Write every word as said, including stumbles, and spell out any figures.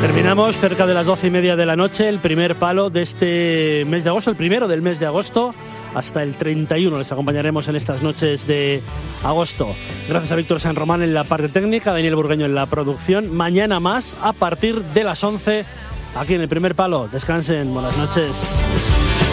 Terminamos cerca de las doce y media de la noche, el primer palo de este mes de agosto, el primero del mes de agosto. Hasta el treinta y uno les acompañaremos en estas noches de agosto. Gracias a Víctor San Román en la parte técnica, Daniel Burgueño en la producción. Mañana más a partir de las once aquí en el primer palo. Descansen, buenas noches.